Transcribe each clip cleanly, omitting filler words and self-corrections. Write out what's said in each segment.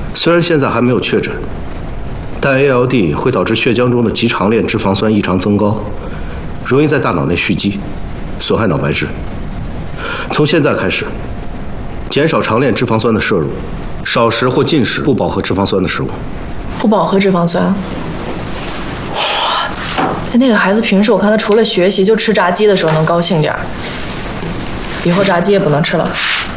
虽然现在还没有确诊，但 ALD 会导致血浆中的极长链脂肪酸异常增高，容易在大脑内蓄积，损害脑白质。从现在开始，减少长链脂肪酸的摄入，少食或禁食不饱和脂肪酸的食物。 不饱和脂肪酸。那个孩子平时我看他除了学习就吃炸鸡的时候能高兴点儿，以后炸鸡也不能吃了。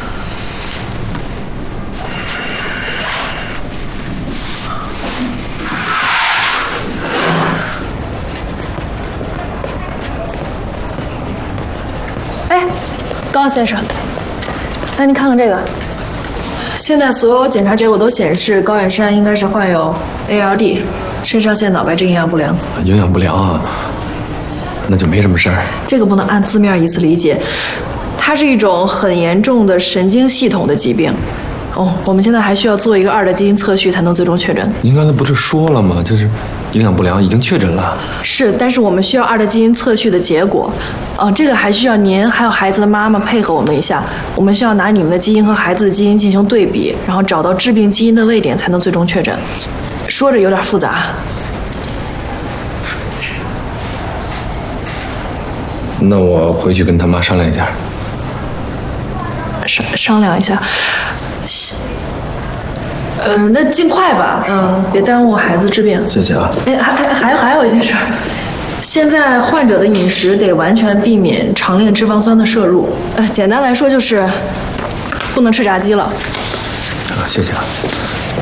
哎，高先生，那您看看这个。现在所有检查结果都显示高远山应该是患有 ALD， 肾上腺脑白质营养不良。 营养不良啊，那就没什么事儿。 这个不能按字面意思理解，它是一种很严重的神经系统的疾病。我们现在还需要做一个2的基因测序才能最终确诊。 您刚才不是说了吗？就是营养不良已经确诊了。 是，但是我们需要2的基因测序的结果。这个还需要您还有孩子的妈妈配合我们一下。我们需要拿你们的基因和孩子的基因进行对比，然后找到致病基因的位点，才能最终确诊。说着有点复杂。 那我回去跟他妈商量一下。 商量一下。那尽快吧，别耽误孩子治病。 谢谢啊。 哎，还有一件事，现在患者的饮食得完全避免长链脂肪酸的摄入。简单来说就是不能吃炸鸡了。 谢谢啊。